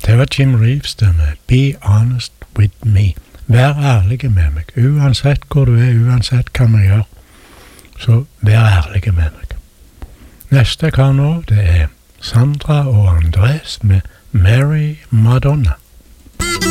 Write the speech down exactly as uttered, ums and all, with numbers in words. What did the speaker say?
Det var Jim Reeves det med Be honest with me. Vær ærlig med meg. Uansett hvor du er, uansett hva vi gjør, så vær ærlig med meg. Neste jeg har nå, det er Sandra og Andres med Mary Madonna.